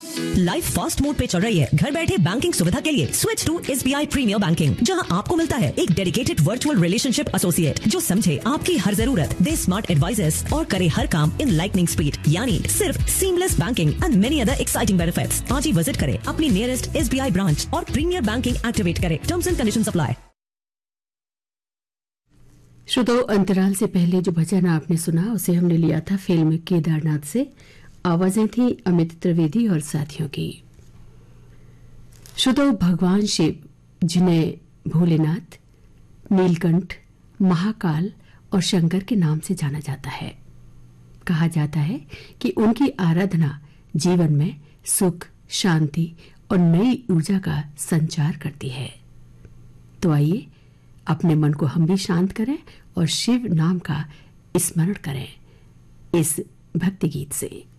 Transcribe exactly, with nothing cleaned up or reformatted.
Life fast mode पे चल रही है। घर बैठे बैंकिंग सुविधा के लिए switch to SBI premiere banking, जहां आपको मिलता है एक डेडिकेटेड वर्चुअल रिलेशनशिप एसोसिएट जो समझे आपकी हर जरूरत, दे स्मार्ट एडवाइजर्स और करे हर काम इन लाइटनिंग स्पीड, यानी सिर्फ seamless banking and many other exciting benefits. आज ही विजिट करें अपनी नियरेस्ट एसबीआई ब्रांच और प्रीमियर बैंकिंग एक्टिवेट करें। Terms and conditions apply. श्रोताओं, अंतराल से पहले जो भजन आपने सुना उसे हमने लिया था फिल्म केदारनाथ से। आवाजें थी अमित त्रिवेदी और साथियों की। श्रोताओं, भगवान शिव जिन्हें भोलेनाथ, नीलकंठ, महाकाल और शंकर के नाम से जाना जाता है, कहा जाता है कि उनकी आराधना जीवन में सुख, शांति और नई ऊर्जा का संचार करती है। तो आइए अपने मन को हम भी शांत करें और शिव नाम का स्मरण करें इस भक्ति गीत से।